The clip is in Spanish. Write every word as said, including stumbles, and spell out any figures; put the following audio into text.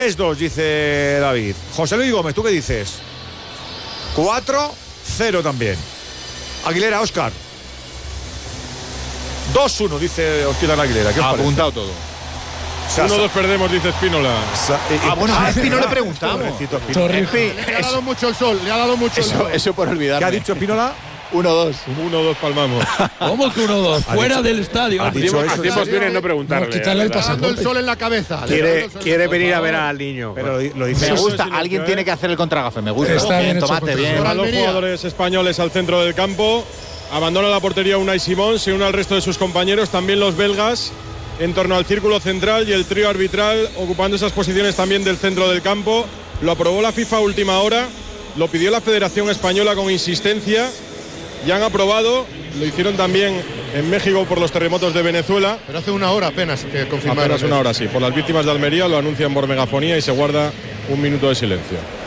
tres dos, dice David. José Luis Gómez, ¿tú qué dices? cuatro cero también. Aguilera, Óscar. dos uno, dice Ortiz Aguilera. ¿Qué os parece? Apuntado todo. uno dos perdemos, dice Espínola. Ah, bueno, a Espino le preguntamos. Le ha dado mucho el sol, le ha dado mucho el Eso, sol. eso por olvidar. ¿Qué ha dicho Espínola? uno dos. uno dos palmamos. ¿Cómo que uno dos? Fuera dicho- del estadio. ha dicho eso, Hacemos bien en no preguntarle. Le está dando el sol en la cabeza. Le está dando Quiere, el sol en quiere la venir a cabeza. ver al niño. Pero lo, lo Me dice. gusta. sí, Alguien ¿eh? tiene que hacer el contragafe. Me gusta. Está bien, bien hecho, tomate, porque bien. por A dos Almería. jugadores españoles al centro del campo. Abandona la portería Unai Simón, se une al resto de sus compañeros, también los belgas, en torno al círculo central y el trío arbitral ocupando esas posiciones también del centro del campo. Lo aprobó la FIFA a última hora, lo pidió la Federación Española con insistencia y han aprobado. Lo hicieron también en México por los terremotos de Venezuela. Pero hace una hora apenas que confirmaron. Apenas una eso. hora, sí. Por las víctimas de Almería lo anuncian por megafonía y se guarda un minuto de silencio.